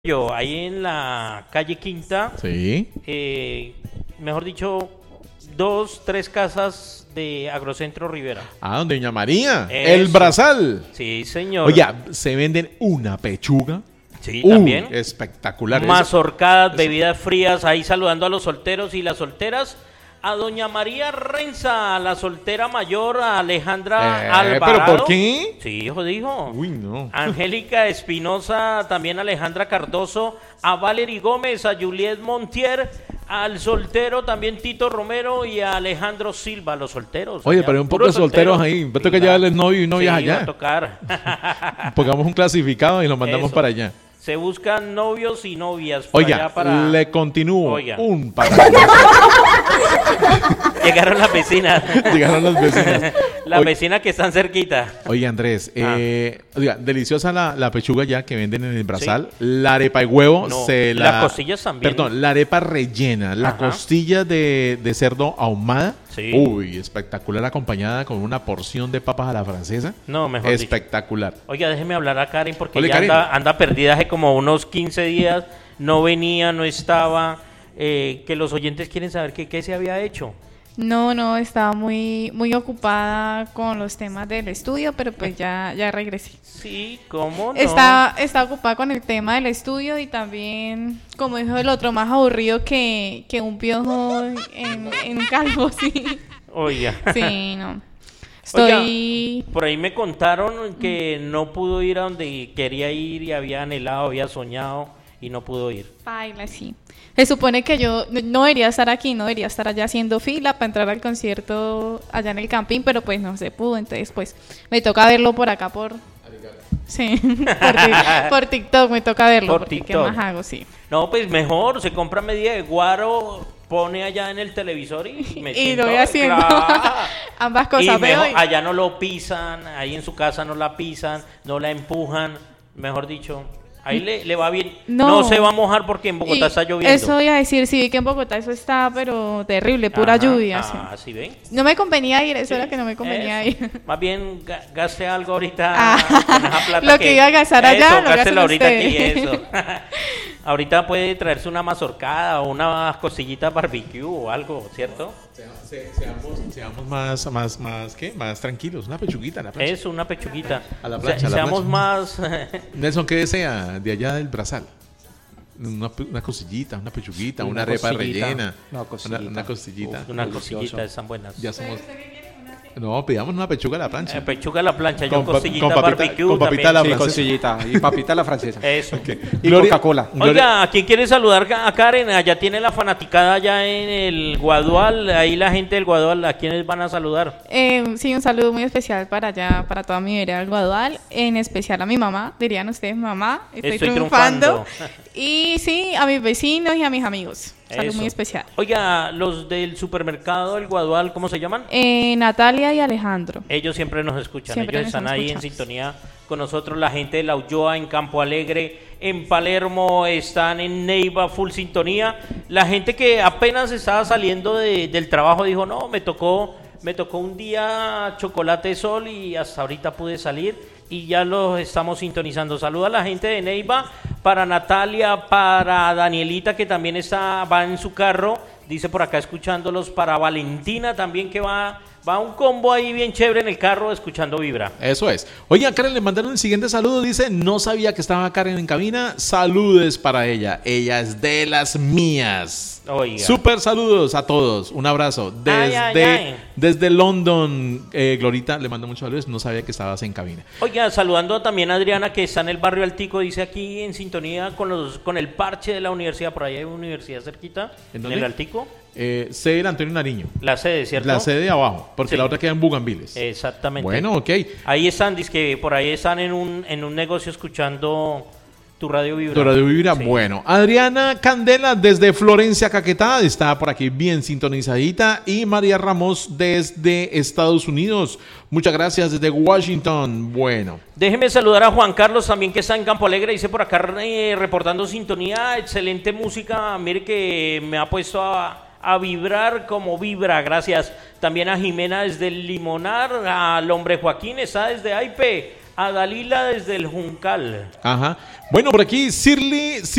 Yo, ahí en la calle Quinta, Sí. mejor dicho, 3 casas de Agrocentro Rivera. Ah, donde Doña María. Eso. El Brazal. Sí, señor. Oye, se venden una pechuga. Sí, también. Espectacular. Mazorcadas, bebidas frías, ahí saludando a los solteros y las solteras. A Doña María Renza, la soltera mayor, a Alejandra Alvarado. ¿Pero por qué? Sí, hijo, dijo. Uy, no. Angélica Espinosa, también Alejandra Cardoso, a Valery Gómez, a Juliet Montier, al soltero también Tito Romero y a Alejandro Silva, los solteros. Oye, allá, pero hay un poco de puros solteros ahí. Va a tocar llevarles novio y novias sí, va allá. a tocar. Pongamos un clasificado y lo mandamos Eso. para allá. Se buscan novios y novias por Oiga, allá para... le continúo. Oiga. Un patrón. Llegaron las vecinas. Llegaron las vecinas. Las vecinas que están cerquita. Oye, Andrés, oiga, deliciosa la pechuga ya que venden en el Brazal. La arepa y huevo No, se la... las costillas también. Perdón, la arepa rellena. La Ajá. costilla de cerdo ahumada. Sí. Uy, espectacular, acompañada con una porción de papas a la francesa. No, mejor dicho. Espectacular. Oiga, déjeme hablar a Karen porque Ole, ella Karen. anda perdida hace como unos 15 días. No venía, no estaba. Que los oyentes quieren saber qué se había hecho. No, estaba muy ocupada con los temas del estudio, pero pues ya regresé. Sí, ¿cómo no? Está ocupada con el tema del estudio y también, como dijo el otro, más aburrido que un piojo en calvo, sí. Oiga. Sí, no. Oiga, por ahí me contaron que no pudo ir a donde quería ir y había anhelado, había soñado y no pudo ir. Baila, sí. Se supone que yo no debería estar aquí, no debería estar allá haciendo fila para entrar al concierto allá en el camping, pero pues no se pudo, entonces pues me toca verlo por acá Sí, por TikTok me toca verlo, Por porque ¿qué TikTok. más hago? Sí. No, pues mejor, se compra media de guaro, pone allá en el televisor y me Y siento lo voy a ver, haciendo. claro. Ambas Y cosas mejor, veo. allá no lo pisan, ahí en su casa no la pisan, no la empujan, mejor dicho, ahí le va bien. No se va a mojar porque en Bogotá está lloviendo. Eso iba a decir, sí, vi que en Bogotá eso está, pero terrible, pura Ajá, lluvia. Sí. ¿sí ven? No me convenía ir, eso Sí, era que no me convenía eso. ir. Más bien gaste algo ahorita Ah, con esa plata lo que iba a gastar allá, eso, lo gastan gástelo ahorita aquí, ustedes. eso. Ahorita puede traerse una mazorcada o una costillita barbecue o algo, ¿cierto? Seamos más tranquilos. Una pechuguita a la plancha. Eso, una pechuguita. A la plancha, a la Seamos plancha. más... Nelson, ¿qué desea de allá del Brazal? Una cosillita, una pechuguita, una arepa costillita, rellena. una costillita. Una costillita. Una Delicioso. costillita, están buenas. Ya somos... No, pidamos una pechuga a la plancha. Pechuga a la plancha, yo Con costillita papita- barbecue con papita a la también. Sí, costillita y papita a la francesa. Eso. Y Coca-Cola. Oiga, ¿quién quiere saludar a Karen? Allá tiene la fanaticada allá en el Guadual, ahí la gente del Guadual, ¿a quiénes van a saludar? Sí, un saludo muy especial para allá, para toda mi vereda del Guadual, en especial a mi mamá, dirían ustedes, mamá, estoy triunfando. Y sí, a mis vecinos y a mis amigos. Saludo Eso. muy especial. Oiga, los del supermercado El Guadual, ¿cómo se llaman? Natalia y Alejandro. Ellos siempre nos escuchan, Siempre ellos nos están ahí en escuchamos. sintonía con nosotros, la gente de La Ulloa en Campo Alegre, en Palermo, están en Neiva, full sintonía. La gente que apenas estaba saliendo del trabajo dijo, no, me tocó un día chocolate sol y hasta ahorita pude salir y ya los estamos sintonizando. Saluda a la gente de Neiva, para Natalia, para Danielita que también va en su carro, dice por acá escuchándolos, para Valentina también que va un combo ahí bien chévere en el carro escuchando Vibra. Eso es. Oye, a Karen le mandaron el siguiente saludo. Dice, no sabía que estaba Karen en cabina. Saludes para ella. Ella es de las mías. Oiga. Super saludos a todos. Un abrazo. Desde London, Glorita le mando muchos saludos. No sabía que estabas en cabina. Oiga, saludando también a Adriana que está en el barrio Altico, dice aquí en sintonía con el parche de la universidad. Por ahí hay una universidad cerquita, ¿En en dónde? el Altico. Sede del Antonio Nariño. La sede, ¿cierto? La sede de abajo, porque Sí. la otra queda en Bugambiles. Exactamente. Bueno, ok. Ahí están, dice que por ahí están en un negocio escuchando tu Radio Vibra. Tu Radio Vibra, Sí. bueno. Adriana Candela desde Florencia, Caquetá, está por aquí bien sintonizadita. Y María Ramos desde Estados Unidos. Muchas gracias desde Washington. Bueno. Déjeme saludar a Juan Carlos también que está en Campo Alegre, dice por acá reportando sintonía, excelente música, mire que me ha puesto a vibrar como vibra, gracias. También a Jimena desde el Limonar, al hombre Joaquín está desde Aipe, a Dalila desde el Juncal. Ajá. Bueno, por aquí Sirli